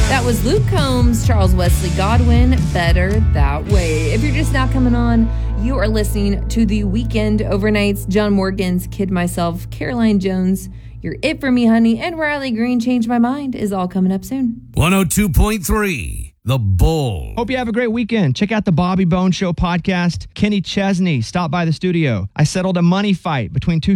That was Luke Combs, Charles Wesley Godwin, Better That Way. If you're just now coming on, you are listening to The Weekend Overnights. John Morgan's Kid Myself, Caroline Jones, You're It For Me, Honey, and Riley Green, Change My Mind, is all coming up soon. 102.3, The Bull. Hope you have a great weekend. Check out the Bobby Bone Show podcast. Kenny Chesney stopped by the studio. I settled a money fight between two